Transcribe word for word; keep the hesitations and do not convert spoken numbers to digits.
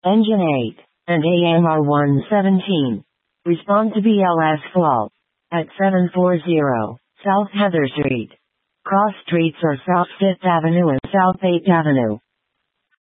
Engine eight, and A M R one seventeen. Respond to B L S fault at seven forty South Heather Street. Cross streets are South fifth Avenue and South eighth Avenue.